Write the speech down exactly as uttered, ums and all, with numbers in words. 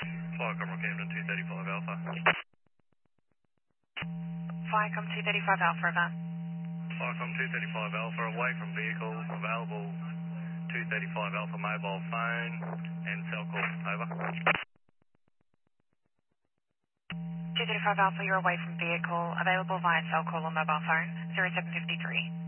Flycom Rockhampton two thirty-five Alpha. Flycom two thirty-five Alpha, over. Flycom two thirty-five Alpha, away from vehicle, available two thirty-five Alpha mobile phone and cell call, over. two thirty-five Alpha, you're away from vehicle, available via cell call or mobile phone, zero seven five three.